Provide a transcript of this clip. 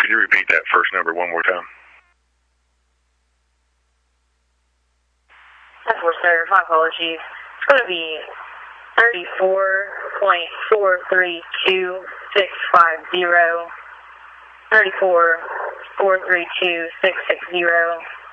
Could you repeat that first number one more time? That's for sir. My apologies. It's going to be 34.432650. 34.432660.